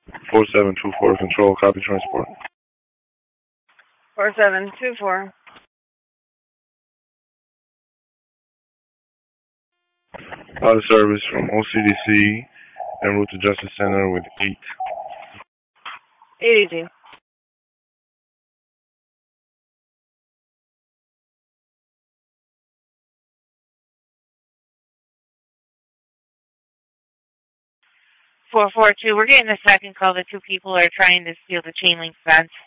4724 control, copy transport. 4724. Auto service from OCDC en route to Justice Center with 8. 82. Four 442. We're getting a second call. The two people are trying to steal the chain link fence.